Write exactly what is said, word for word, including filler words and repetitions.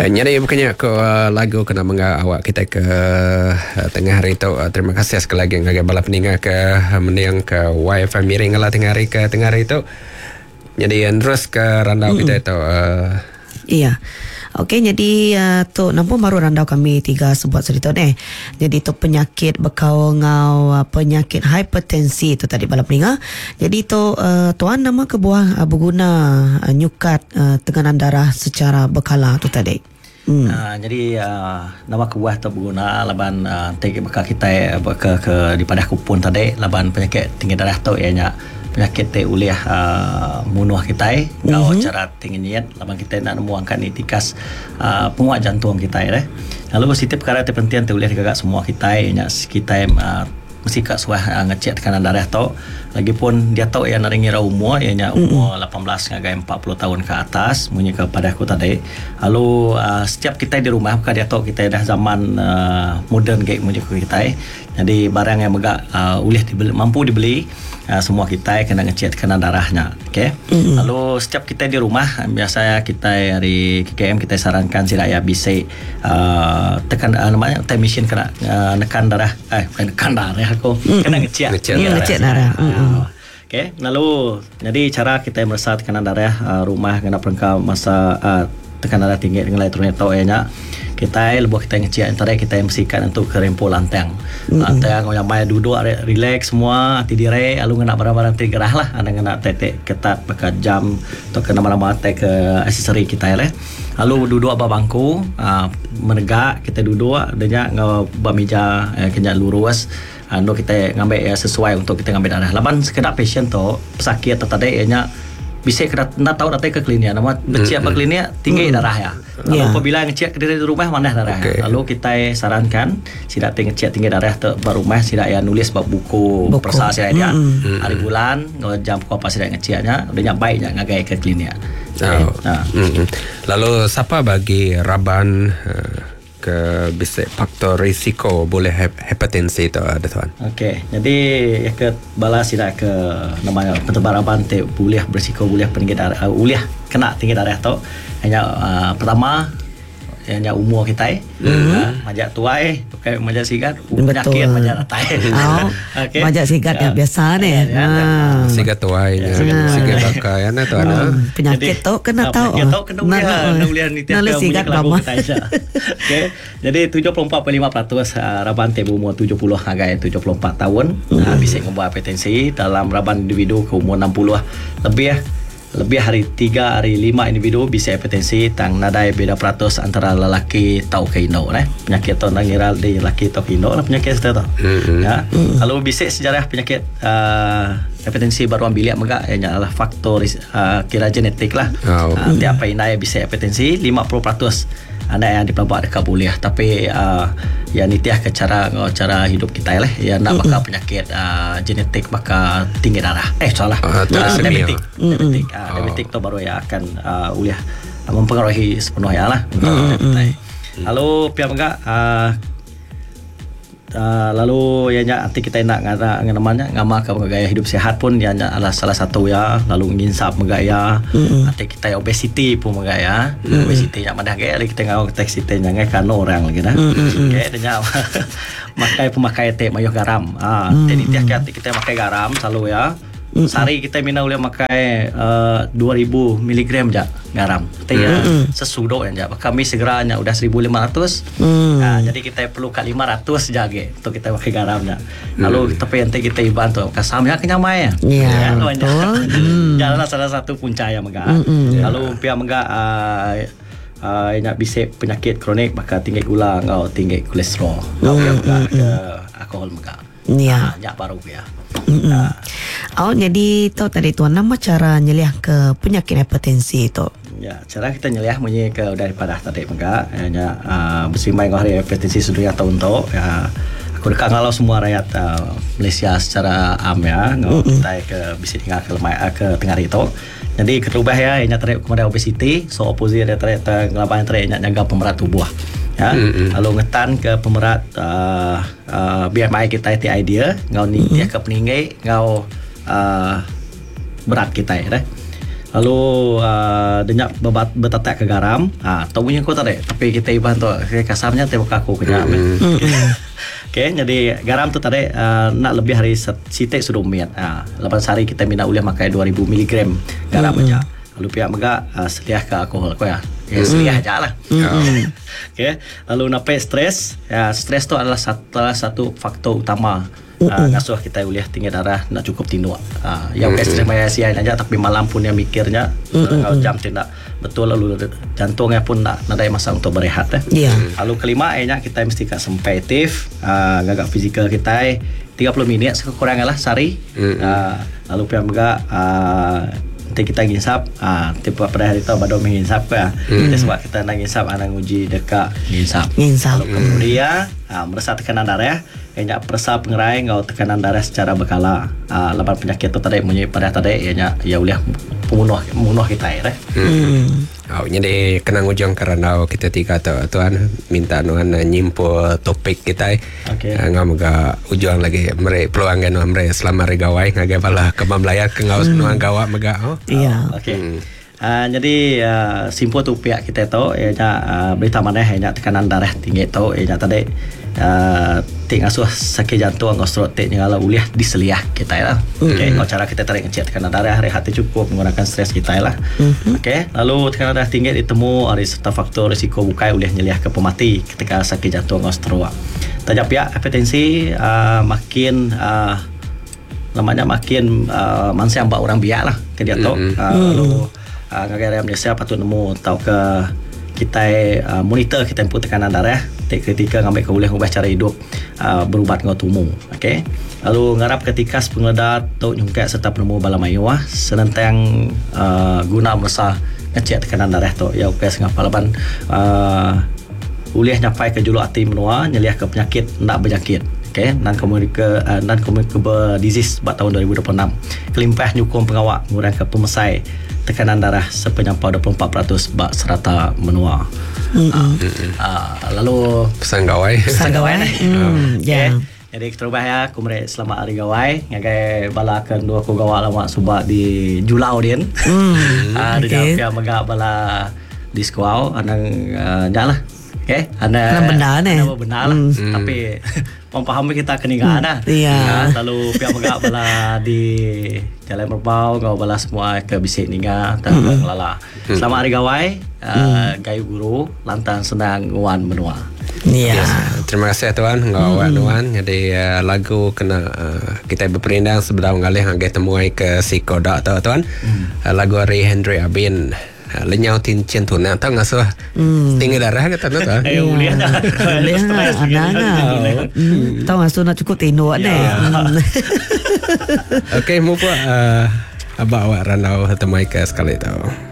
Jadi bukannya ke uh, lagu kena menga awak kita ke uh, tengah hari tu. Uh, terima kasih sekali lagi ngagai bala peninga ke uh, meniang ke Y F M miring ala tengah hari ke tengah hari tu. Jadi uh, terus ke randau mm-hmm. kita tu. Uh, iya. Okey, jadi uh, tu nampak baru randau kami tiga sebuah cerita ni. Jadi tu penyakit bekau ngau uh, penyakit hipertensi tu tadi bala peninga. Jadi tu uh, tuan nama kebuah uh, berguna uh, nyukat uh, tekanan darah secara berkala tu tadi. Hmm. Uh, jadi uh, nama kebuah tu berguna laban uh, tinggi bekal kita ke ke di padah kupun tadi laban penyakit tinggi darah tu ianya penyakit te uliah uh, munuh kita ngau mm-hmm. cara tinggi niat laban kita nak memuangkan itikas uh, penguat jantung kita eh. Lalu setiap perkara terpenting te uliah digagak semua kita nya kita uh, mesti kat suah uh, ngecek tekanan darah tu lagipun dia tahu yang naringi umur ianya umur mm-hmm. lapan belas ngagai empat puluh tahun ke atas munyi kepada aku tadi. Lalu uh, setiap kita di rumah bukan dia tahu kita dah zaman uh, moden gaya munyi kita eh. Jadi barang yang megak uh, ulih dibeli, mampu dibeli uh, semua kita kena ngecek tekanan darahnya. Okey. Mm-hmm. Lalu setiap kita di rumah biasa kita dari K K M kita sarankan si rakyat bisa uh, tekan uh, namanya time machine kena uh, nekan darah eh bukan nekan darah aku mm-hmm. kena ngecek ngecek darah, ngecek darah. Mm-hmm. Okey, lalu jadi cara kita merasa tekanan darah uh, rumah kena perangkap masa uh, tekanan darah tinggi dengan elektronik tau ianya kita lebuh kita ngecek antara kita mesikan untuk kerempo lantang. Mm-hmm. Lantang yang mai duduk relax semua hati diri lalu kena barang-barang tergerah lah ada kena tetek ketat pakai jam atau kena mana-mana tek ke aksesori kita lah. Lalu duduk apa bangku uh, menegak kita duduk adanya ngau meja eh, kena lurus ando kita ngambil ya, sesuai untuk kita ngambil darah. Laban sekedar pasien tu pesakit atau tadi ianya bisa kena nak tahu datang ke klinik nama becik apa klinik tinggi mm. darah ya. Lalu yeah. apabila ngecek ke diri rumah mana darah. Okay. Lalu kita sarankan sidak ngecek tinggi darah tu baru rumah sidak ya nulis bab buku, buku. Persa sidak dia mm. hari bulan jam apa sidak ngeceknya udah baiknya ngagai ke klinik. Okay. Oh. Nah. Mm-hmm. Lalu siapa bagi raban uh, ke bisa faktor risiko boleh hipertensi itu ada tuan. Okey, jadi ya ke bala sila ke namanya pentebaran bantai boleh berisiko boleh tinggi darah uh, boleh kena tinggi darah tu hanya uh, pertama hanya umur kita eh mm-hmm. uh, majak tua eh okay, majak sigat penyakit majak ratai oh, okay. Majak sigat ya, biasa ni ya, ya, ah. sigat tua ya, sigat bakal ya tu ada penyakit tu kena tahu penyakit tu kena boleh kena boleh ni tiap sigat lama okey jadi tujuh puluh empat perpuluhan lima peratus uh, raban te umur tujuh puluh hingga tujuh puluh empat tahun mm-hmm. uh, bisa membuat hipertensi dalam raban individu ke umur enam puluh lebih lebih hari tiga hari lima individu bisa hipertensi tang nadai beda peratus antara lelaki tau ke Indo eh penyakit tu nang ngira di lelaki tau ke Indo lah penyakit itu mm-hmm. ya mm-hmm. Kalau bisa sejarah penyakit uh, hipertensi baruan bilik megak ianya adalah faktor uh, kira genetik lah oh. uh, tiap indai bisa hipertensi lima puluh peratus anda yang dipelabak dekat boleh tapi uh, yang nitiah ke cara cara hidup kita lah yang nak bakal penyakit uh, genetik bakal tinggi darah eh salah uh, diabetik diabetik uh, diabetik tu baru yang akan uh, uliah uh, mempengaruhi sepenuhnya lah lalu pihak enggak uh, Uh, lalu ya nanti kita nak ngara namanya ngama ke gaya hidup sehat pun ya adalah salah satu ya lalu nginsap megaya mm-hmm. nanti kita obesity pun megaya mm-hmm. obesity yang mana gaya kita ngau obesity nyangai kan orang lagi dah mm-hmm. okay denya makai pemakai teh mayo garam ah mm-hmm. jadi tiap kita makai garam selalu ya mm-hmm. sehari kita mina boleh makai uh, dua ribu miligram je garam teh mm-hmm. sesudo yang je kami segeranya udah seribu lima ratus mm. nah, jadi kita perlu kat lima ratus jage untuk kita pakai garamnya lalu mm. tapi nanti kita iban tu kasamnya kenyamai ya yeah, betul jalan salah satu punca yang megah mm-hmm. lalu pihak megah uh, uh, nak bisik penyakit kronik bakal tinggi gula ngau tinggi kolesterol ngau mm-hmm. megah ke alkohol megah ya nyak baru ya. Mm-hmm. Uh. Oh, jadi tu tadi tuan nama cara nyeliah ke penyakit hipertensi itu. Ya, cara kita nyeliah menye ke daripada tadi enggak hanya uh, bersimai ngah hipertensi sudah tahun tu ya. Aku dekat ngalau semua rakyat uh, Malaysia secara am ya ngau mm-hmm. kita ke bisa tinggal ke lemai uh, ke tengah itu. Jadi ketubah ya nya tarik kepada obesity, so opposite dia tarik ngelapan tarik nya jaga pemerat tubuh. Ya, mm-hmm. lalu ngetan ke pemerat uh, uh, B M I kita itu idea ngau ni dia ke peninggai ngau uh, berat kita ya. Lalu uh, denyak bebat betatak ke garam. Ah, tahu punya kau tadi. Tapi kita iban tu kasarnya tembak aku kena. Okey, jadi garam tu tadi uh, nak lebih hari sitik sudah umiat. Ah, lepas hari kita minat boleh makai dua ribu miligram garam Mm-mm. aja. Lalu pihak megak uh, seliah ke alkohol kau ya. Ya seliah aja lah. Okey, lalu napai stres. Ya, stres tu adalah satu, salah satu faktor utama. Uh, ngasuh kita boleh tinggi darah nak cukup tinduk. Uh, yang mm-hmm. stres maya siai aja tapi malam pun yang mikirnya uh, jam tidak betul lalu jantungnya pun nak nak ada masa untuk berehat eh. Yeah. Lalu kelima akhirnya kita mesti kat sempatif uh, gagak fizikal kita tiga puluh minit sekurang-kurangnya lah sehari. Mm-hmm. Uh, lalu pihak megak uh, nanti kita nginsap uh, tipe pada hari tu baru menginsap ke. Mm-hmm. Sebab kita nak nginsap anak uji dekat nginsap. Nginsap. Lalu kemudian uh, merasa tekanan darah ianya perasa pengerai ngau tekanan darah secara berkala. Ah, lepas penyakit tu tadi punya pada tadi ianya ya boleh pembunuh pembunuh kita ya. Hmm. Oh, jadi kena ujung kerana kita tiga tu tuan minta nuan nyimpo topik kita. Okey. Uh, ngau moga ujung lagi mere peluang kan mere selama hari gawai ngagai bala kemam layar ke ngau nuan gawa mega. Oh. Iya. Okey. Hmm. Uh, jadi uh, simpo tu pihak kita tu ianya uh, berita mana ianya tekanan darah tinggi tu ianya tadi uh, tik asuh sakit jantung atau stroke tik nyala uliah diseliah kita ya. Okey, mm-hmm. cara kita tarik ngecek tekanan darah rehat cukup menggunakan stres kita lah. Mm-hmm. Okey, lalu tekanan darah tinggi ditemu ada serta faktor risiko bukai uliah nyeliah ke pemati ketika sakit jantung atau stroke. Tajam pihak hipertensi uh, makin uh, namanya makin uh, mansa yang buat orang biak lah ke dia tu. Mm-hmm. Uh, lalu uh, negara Malaysia patut nemu tahu ke kita uh, monitor kita input tekanan darah ketika ngambil ke boleh ubah cara hidup uh, berubat ngau tumu. Okey, lalu ngarap ketika pengledat tu nyungkat serta penemu bala mayuah senentang uh, guna masa ngecek tekanan darah tu ya okey sengah palaban uh, uliah nyapai ke julu hati menua nyeliah ke penyakit nak berjangkit. Okey, non communicable uh, non communicable disease pada tahun dua ribu dua puluh enam kelimpah nyukung pengawak ngurang ke pemesai tekanan darah sepenyampau dua puluh empat peratus bak serata menua. Mm-hmm. Uh, uh, lalu pesan gawai. Pesan gawai. Hmm, ya. Jadi kita ubah ya, kumre selamat hari gawai. Ngagai bala akan dua ku gawak lama subak di Julau din. Hmm. Ah, uh, okay. Dia megak bala di skuau anang uh, jalah. Okey, ana benda ni. Ana benda lah. Hmm. Tapi memahami kita keningan dah. Iya. Lalu pihak megak bala di Jalan Merbau ngau bala semua ke bisik ninga dan mm. lala. Mm. Selamat hari gawai, uh, mm. gayu guru lantan senang nguan menua. Iya. Yes. Terima kasih tuan ngau mm. nuan. Jadi uh, lagu kena uh, kita berperindang sebelum ngalih ngagai temuai ke Sikodak tu tuan. Mm. Uh, lagu Ray Hendry Abin lenyau tin centun yang tahu ngasuh tinggi darah kata tu tak? Eh boleh dah. Boleh lah, anak tahu ngasuh nak cukup tino ni. Okey, mupa abah awak ranau temui ke sekali tahu.